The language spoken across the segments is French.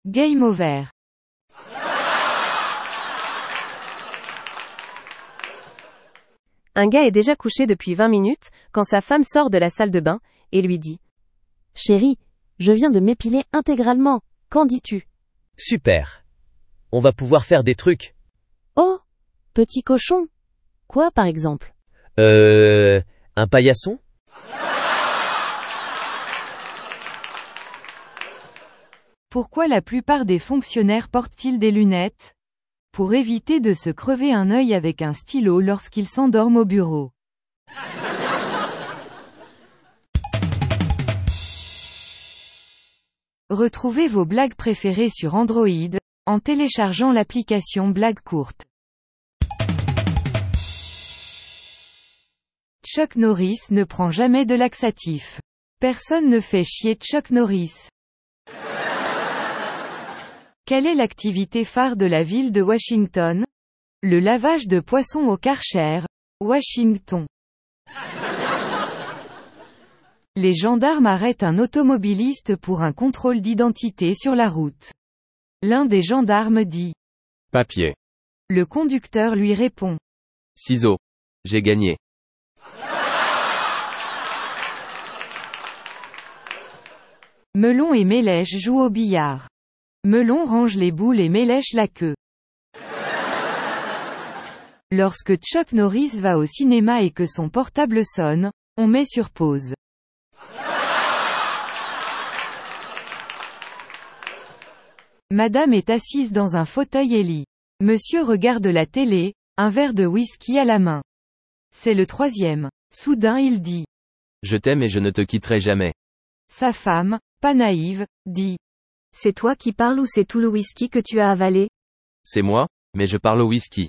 Game over. Un gars est déjà couché depuis 20 minutes, quand sa femme sort de la salle de bain, et lui dit « Chérie, je viens de m'épiler intégralement, qu'en dis-tu » ? Super. On va pouvoir faire des trucs. Oh, petit cochon. Quoi par exemple ? Un paillasson ? Pourquoi la plupart des fonctionnaires portent-ils des lunettes ? Pour éviter de se crever un œil avec un stylo lorsqu'ils s'endorment au bureau. Retrouvez vos blagues préférées sur Android, en téléchargeant l'application Blagues courtes. Chuck Norris ne prend jamais de laxatif. Personne ne fait chier Chuck Norris. Quelle est l'activité phare de la ville de Washington ? Le lavage de poissons au Karcher, Washington. Les gendarmes arrêtent un automobiliste pour un contrôle d'identité sur la route. L'un des gendarmes dit « Papier. » Le conducteur lui répond « Ciseaux. J'ai gagné. » Melon et Mélèche jouent au billard. Melon range les boules et Mélèche la queue. Lorsque Chuck Norris va au cinéma et que son portable sonne, on met sur pause. Madame est assise dans un fauteuil et lit. Monsieur regarde la télé, un verre de whisky à la main. C'est le troisième. Soudain il dit « Je t'aime et je ne te quitterai jamais. » Sa femme, pas naïve, dit « C'est toi qui parles ou c'est tout le whisky que tu as avalé ? » C'est moi, mais je parle au whisky.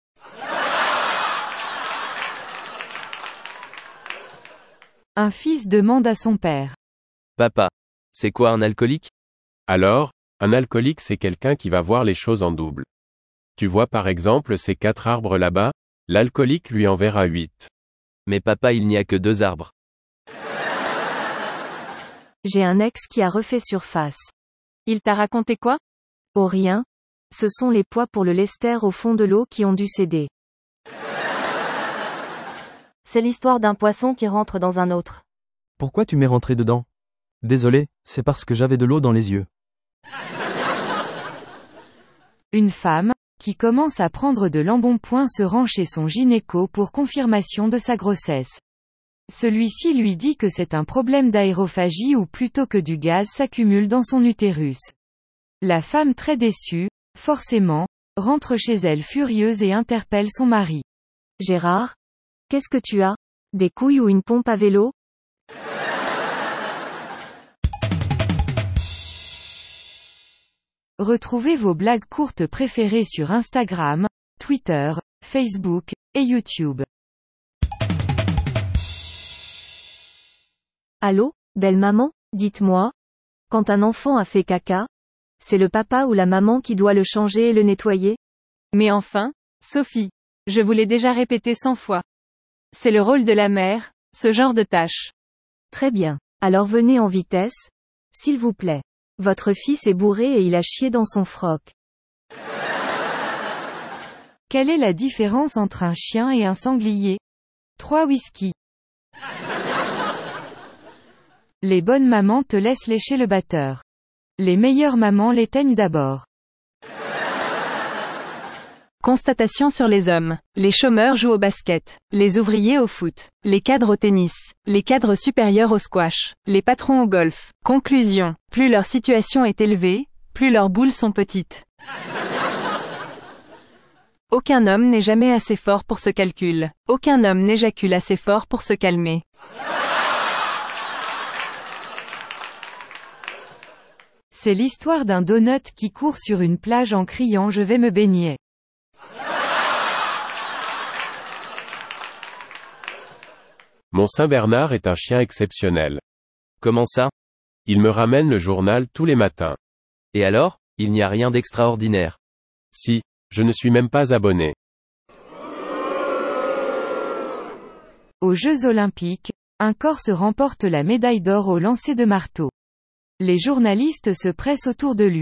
Un fils demande à son père. Papa, c'est quoi un alcoolique ? Alors, un alcoolique c'est quelqu'un qui va voir les choses en double. Tu vois par exemple ces 4 arbres là-bas, l'alcoolique lui en verra 8. Mais papa, il n'y a que 2 arbres. J'ai un ex qui a refait surface. Il t'a raconté quoi ? Oh rien. Ce sont les poids pour le lester au fond de l'eau qui ont dû céder. C'est l'histoire d'un poisson qui rentre dans un autre. Pourquoi tu m'es rentré dedans ? Désolé, c'est parce que j'avais de l'eau dans les yeux. Une femme, qui commence à prendre de l'embonpoint se rend chez son gynéco pour confirmation de sa grossesse. Celui-ci lui dit que c'est un problème d'aérophagie ou plutôt que du gaz s'accumule dans son utérus. La femme très déçue, forcément, rentre chez elle furieuse et interpelle son mari. Gérard ? Qu'est-ce que tu as ? Des couilles ou une pompe à vélo ? Retrouvez vos blagues courtes préférées sur Instagram, Twitter, Facebook, et YouTube. Allô, belle maman, dites-moi. Quand un enfant a fait caca, c'est le papa ou la maman qui doit le changer et le nettoyer ? Mais enfin, Sophie, je vous l'ai déjà répété 100 fois. C'est le rôle de la mère, ce genre de tâche. Très bien. Alors venez en vitesse, s'il vous plaît. Votre fils est bourré et il a chié dans son froc. Quelle est la différence entre un chien et un sanglier ? 3 whisky. Les bonnes mamans te laissent lécher le batteur. Les meilleures mamans l'éteignent d'abord. Constatation sur les hommes. Les chômeurs jouent au basket, les ouvriers au foot, les cadres au tennis, les cadres supérieurs au squash, les patrons au golf. Conclusion. Plus leur situation est élevée, plus leurs boules sont petites. Aucun homme n'est jamais assez fort pour ce calcul. Aucun homme n'éjacule assez fort pour se calmer. C'est l'histoire d'un donut qui court sur une plage en criant « Je vais me baigner ». Mon Saint-Bernard est un chien exceptionnel. Comment ça ? Il me ramène le journal tous les matins. Et alors, il n'y a rien d'extraordinaire. Si, je ne suis même pas abonné. Aux Jeux Olympiques, un Corse remporte la médaille d'or au lancer de marteau. Les journalistes se pressent autour de lui.